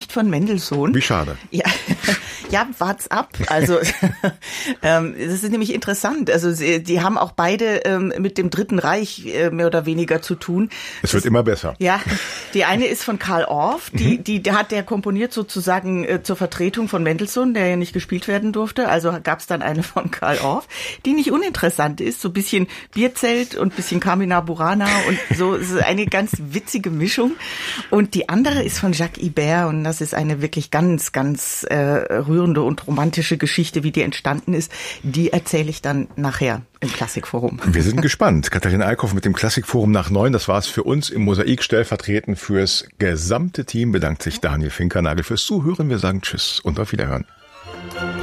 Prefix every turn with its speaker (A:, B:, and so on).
A: nicht von Mendelssohn.
B: Wie schade.
A: Ja, wart's ab. Also das ist nämlich interessant. Also die haben auch beide mit dem Dritten Reich mehr oder weniger zu tun.
B: Es wird immer besser.
A: Ja, die eine ist von Carl Orff, die hat der komponiert sozusagen zur Vertretung von Mendelssohn, der ja nicht gespielt werden durfte. Also gab's dann eine von Carl Orff, die nicht uninteressant ist, so ein bisschen Bierzelt und ein bisschen Carmina Burana und so. Es ist eine ganz witzige Mischung. Und die andere ist von Jacques Ibert und das ist eine wirklich ganz, ganz rührende und romantische Geschichte, wie die entstanden ist. Die erzähle ich dann nachher im Klassikforum.
B: Wir sind gespannt. Katharina Eickhoff mit dem Klassikforum nach 9. Das war es für uns im Mosaik. Stellvertretend fürs gesamte Team bedankt sich Daniel Finkernagel fürs Zuhören. Wir sagen Tschüss und auf Wiederhören.